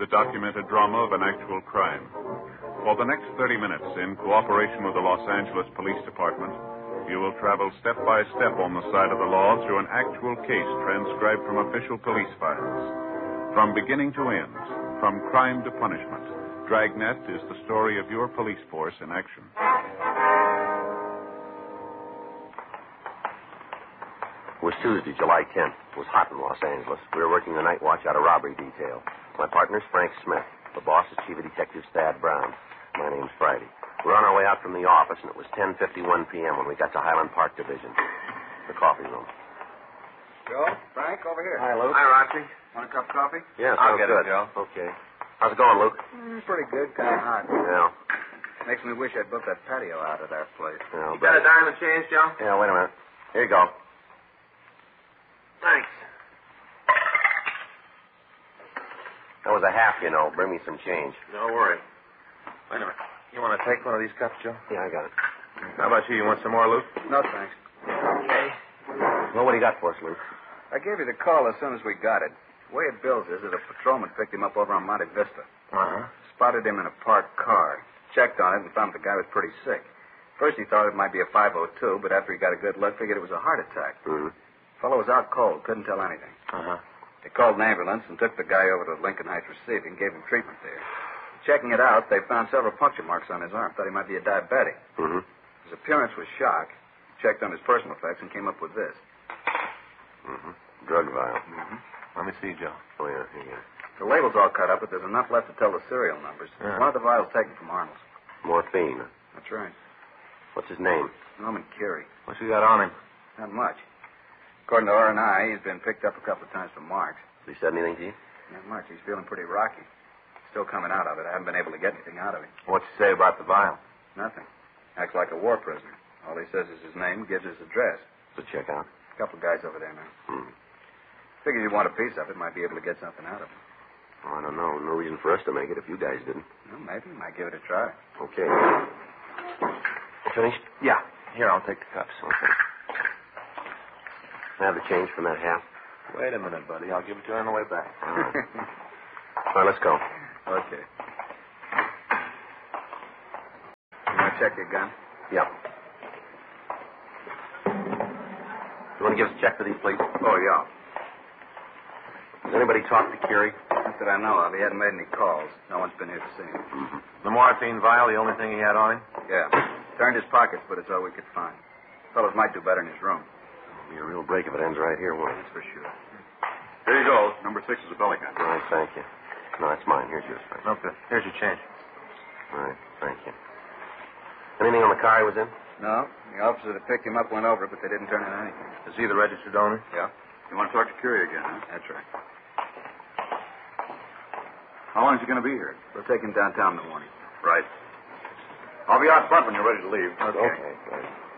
document a drama of an actual crime. For the next 30 minutes, in cooperation with the Los Angeles Police Department, you will travel step by step on the side of the law through an actual case transcribed from official police files. From beginning to end, from crime to punishment, Dragnet is the story of your police force in action. It was Tuesday, July 10th. It was hot in Los Angeles. We were working the night watch out of robbery detail. My partner's Frank Smith. The boss is Chief of Detectives Thad Brown. My name's Friday. We're on our way out from the office, and it was 10:51 p.m. when we got to Highland Park Division, the coffee room. Joe, Frank, over here. Hi, Luke. Hi, Roxy. Want a cup of coffee? Yeah, I'll sounds get good. it, Joe. Okay. How's it going, Luke? Pretty good, kind of hot. Yeah. Makes me wish I'd built that patio out of that place. Yeah, You got a dime of change, Joe? Yeah, wait a minute. Here you go. Thanks. That was a half, you know. Bring me some change. Don't worry. Wait a minute. You want to take one of these cups, Joe? Yeah, I got it. How about you? You want some more, Luke? No, thanks. Okay. Well, what do you got for us, Luke? I gave you the call as soon as we got it. The way it bills is that a patrolman picked him up over on Monte Vista. Uh-huh. Spotted him in a parked car. Checked on it and found the guy was pretty sick. First he thought it might be a 502, but after he got a good look, figured it was a heart attack. Mm-hmm. Fellow was out cold, couldn't tell anything. Uh-huh. They called an ambulance and took the guy over to Lincoln Heights Receiving and gave him treatment there. Checking it out, they found several puncture marks on his arm. Thought he might be a diabetic. Mm-hmm. His appearance was shock. Checked on his personal effects and came up with this. Mm-hmm. Drug vial. Mm-hmm. Let me see, Joe. Oh, yeah, here you go. The label's all cut up, but there's enough left to tell the serial numbers. Yeah. One of the vials taken from Arnold's. Morphine. That's right. What's his name? Norman Curie. What you got on him? Not much. According to R&I, he's been picked up a couple of times for marks. Has he said anything to you? Not much. He's feeling pretty rocky. Still coming out of it. I haven't been able to get anything out of him. What's he say about the vial? Nothing. Acts like a war prisoner. All he says is his name, gives his address. So check out. A couple of guys over there now. Hmm. Figured you want a piece of it. Might be able to get something out of him. Oh, I don't know. No reason for us to make it if you guys didn't. Well, maybe. Might give it a try. Okay. Finished? Yeah. Here, I'll take the cups. Okay. Can I have the change from that half? Wait a minute, buddy. I'll give it to you on the way back. All right. All right, let's go. Okay. You want to check your gun? Yeah. You want to give us a check for these, please? Oh, yeah. Has anybody talked to Curie? Not that I know of. He hadn't made any calls. No one's been here to see him. Mm-hmm. The morphine vial, the only thing he had on him? Yeah. Turned his pockets, but it's all we could find. Fellows might do better in his room. It'll be a real break if it ends right here, won't it? That's for sure. Here you go. Number 6 is a belly gun. All right, thank you. No, that's mine. Here's yours, Frank. Okay. Here's your change. All right, thank you. Anything on the car he was in? No. The officer that picked him up went over it, but they didn't turn in anything. Is he the registered owner? Yeah? You want to talk to Curie again, huh? That's right. How long is he going to be here? We'll take him downtown in the morning. Right. I'll be out front when you're ready to leave. Okay, great.